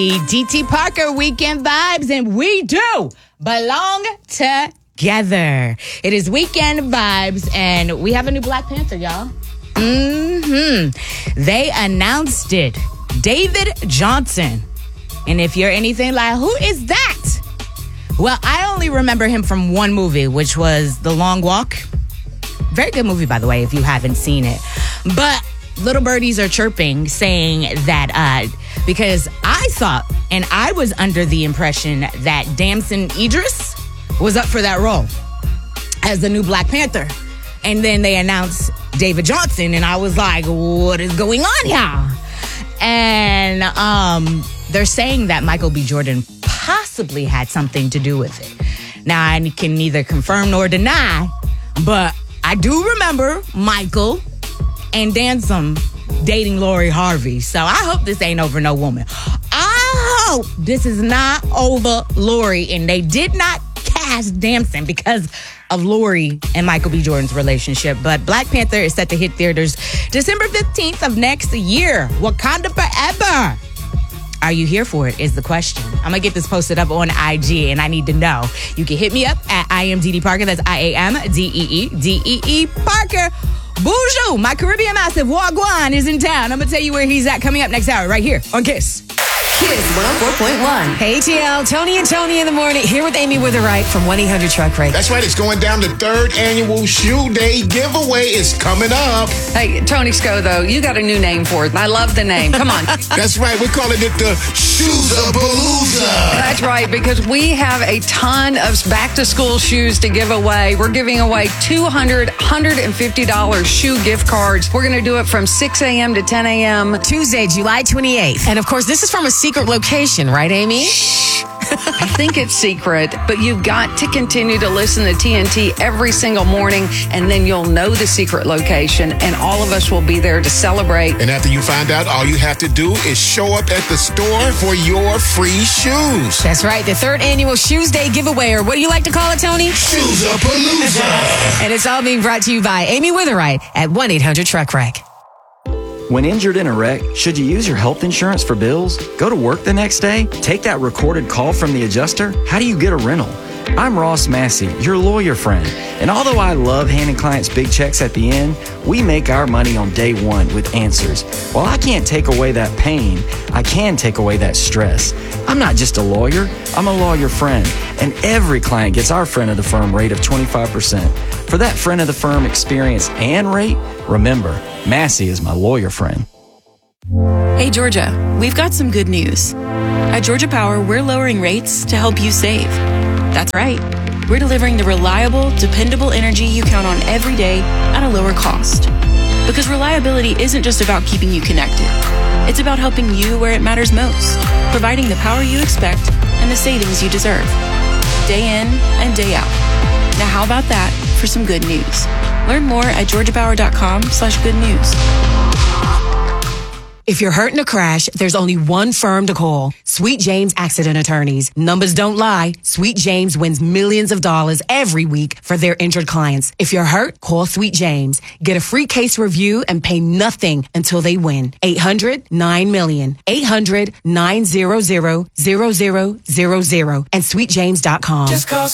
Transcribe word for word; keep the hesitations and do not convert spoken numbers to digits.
D T Parker Weekend Vibes, and we do belong together. It is Weekend Vibes, and we have a new Black Panther, y'all. Mm-hmm. They announced it. David Johnson. And if you're anything like, who is that? Well, I only remember him from one movie, which was The Long Walk. Very good movie, by the way, if you haven't seen it. But little birdies are chirping, saying that uh, because I thought, and I was under the impression that Damson Idris was up for that role as the new Black Panther. And then they announced David Johnson, and I was like, what is going on here? And um, they're saying that Michael B. Jordan possibly had something to do with it. Now, I can neither confirm nor deny, but I do remember Michael and Dansom dating Lori Harvey. So I hope this ain't over no woman. I hope this is not over Lori, and they did not cast Damson because of Lori and Michael B. Jordan's relationship. But Black Panther is set to hit theaters December fifteenth of next year. Wakanda forever. Are you here for it is the question. I'm going to get this posted up on I G, and I need to know. You can hit me up at I am D D Parker. That's I A M D E E D E E Parker. Bonjour, my Caribbean massive Wagwan is in town. I'm going to tell you where he's at coming up next hour right here on Kiss. Kiss one oh four point one. Hey, T L. Tony and Tony in the morning. Here with Amy Witherite from one eight hundred truck rate. That's right. It's going down. The third annual Shoe Day giveaway is coming up. Hey, Tony Sco, though, you got a new name for it. I love the name. Come on. That's right. We're calling it the Shoes-a-Palooza. That's right, because we have a ton of back-to-school shoes to give away. We're giving away two hundred, one hundred fifty dollars shoe gift cards. We're going to do it from six a.m. to ten a.m. Tuesday, July twenty-eighth. And, of course, this is from a secret location, right, Amy? I think it's secret, but you've got to continue to listen to T N T every single morning, and then you'll know the secret location, and all of us will be there to celebrate. And after you find out, all you have to do is show up at the store for your free shoes. That's right, the third annual Shoes Day giveaway, or what do you like to call it, Tony? Shoes-a-Palooza. And it's all being brought to you by Amy Witherite at one eight hundred truck wreck. When injured in a wreck, should you use your health insurance for bills? Go to work the next day? Take that recorded call from the adjuster? How do you get a rental? I'm Ross Massey, your lawyer friend. And although I love handing clients big checks at the end, we make our money on day one with Answers. While I can't take away that pain, I can take away that stress. I'm not just a lawyer, I'm a lawyer friend. And every client gets our friend of the firm rate of twenty-five percent. For that friend of the firm experience and rate, remember, Massey is my lawyer friend. Hey, Georgia, we've got some good news. At Georgia Power, we're lowering rates to help you save. That's right. We're delivering the reliable, dependable energy you count on every day at a lower cost. Because reliability isn't just about keeping you connected. It's about helping you where it matters most, providing the power you expect and the savings you deserve. Day in and day out. Now how about that for some good news? Learn more at georgiapower.com slash good news. If you're hurt in a crash, there's only one firm to call. Sweet James Accident Attorneys. Numbers don't lie. Sweet James wins millions of dollars every week for their injured clients. If you're hurt, call Sweet James. Get a free case review and pay nothing until they win. eight hundred nine million. eight hundred nine hundred, zero zero zero zero zero and sweet james dot com. Just call